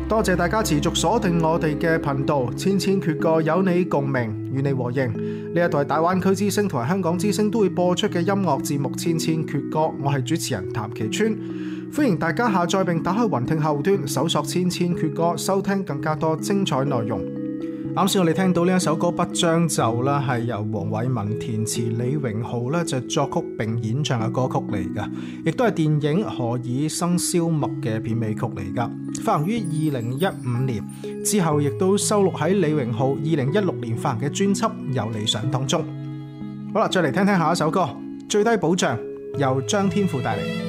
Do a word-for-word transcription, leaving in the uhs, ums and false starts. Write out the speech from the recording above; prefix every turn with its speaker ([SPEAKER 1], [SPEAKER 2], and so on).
[SPEAKER 1] 多謝大家持續鎖定我哋嘅頻道，千千闕歌有你共鳴，與你和應。呢一台大灣區之聲同埋香港之聲都會播出嘅音樂節目《千千闕歌》，我係主持人譚其川，歡迎大家下載並打開雲聽後端，搜索《千千闕歌》，收聽更加多精彩內容。啱先我哋聽到呢一首歌《不將就》啦，係由黃偉文填詞，李榮浩咧就作曲並演唱嘅歌曲嚟噶，亦都係電影《何以笙簫默》嘅片尾曲嚟噶，發行於二零一五年，之後亦都收錄喺李榮浩二零一六年發行嘅專輯《有理想》當中。好啦，再嚟聽聽下一首歌《最低保障》，由張天賦帶嚟。